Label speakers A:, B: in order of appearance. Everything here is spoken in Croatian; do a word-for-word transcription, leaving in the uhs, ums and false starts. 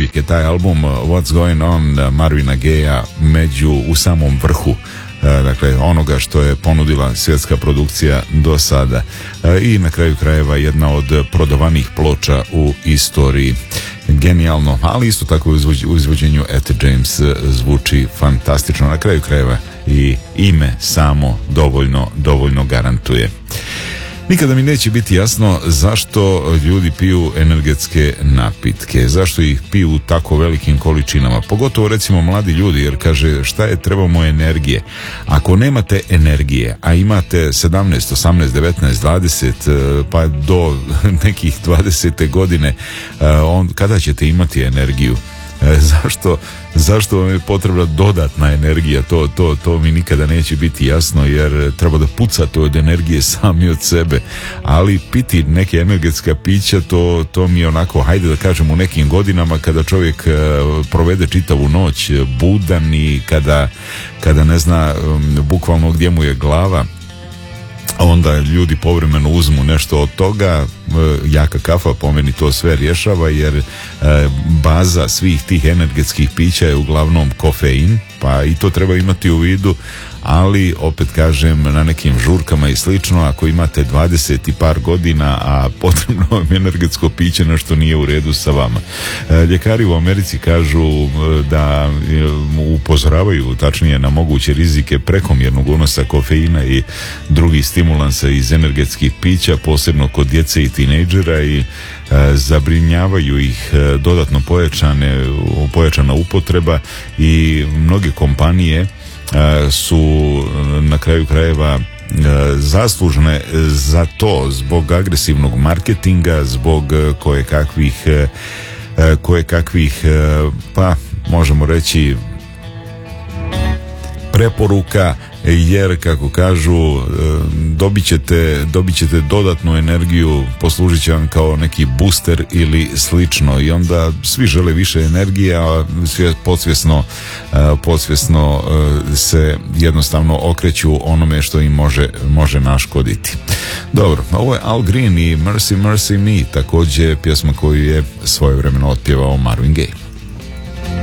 A: je taj album What's Going On Marvina Gaye među u samom vrhu, dakle onoga što je ponudila svjetska produkcija do sada, i na kraju krajeva jedna od prodavanih ploča u istoriji. Genijalno, ali isto tako u izvođenju Etta James zvuči fantastično. Na kraju krajeva i ime samo dovoljno, dovoljno garantuje. Nikada mi neće biti jasno zašto ljudi piju energetske napitke, zašto ih piju u tako velikim količinama, pogotovo recimo mladi ljudi, jer kaže šta je, trebamo energije. Ako nemate energije, a imate sedamnaest, osamnaest, devetnaest, dvadeset pa do nekih dvadesete godine, on, kada ćete imati energiju? Zašto, zašto vam je potrebna dodatna energija? To, to, to mi nikada neće biti jasno, jer treba da pucate od energije sami od sebe, ali piti neke energetska pića, to, to mi je onako, hajde da kažem, u nekim godinama kada čovjek provede čitavu noć budan i kada, kada ne zna bukvalno gdje mu je glava, onda ljudi povremeno uzmu nešto od toga. Jaka kafa po meni to sve rješava, jer baza svih tih energetskih pića je uglavnom kofein, pa i to treba imati u vidu. Ali opet kažem, na nekim žurkama i slično, ako imate dvadeset i par godina, a potrebno vam energetsko piće, nešto nije u redu sa vama. Ljekari u Americi kažu da upozoravaju tačnije na moguće rizike prekomjernog unosa kofeina i drugih stimulansa iz energetskih pića, posebno kod djece i tinejdžera, i zabrinjavaju ih dodatno pojačane, pojačana upotreba, i mnoge kompanije su na kraju krajeva zaslužne za to zbog agresivnog marketinga, zbog koje kakvih koje kakvih pa možemo reći preporuka, jer kako kažu dobit ćete, dobit ćete dodatnu energiju, poslužit će vam kao neki booster ili slično, i onda svi žele više energije, a svi podsvjesno, podsvjesno se jednostavno okreću onome što im može, može naškoditi. Dobro, ovo je Al Green i Mercy Mercy Me, također pjesma koju je svojevremeno otpjevao Marvin Gaye.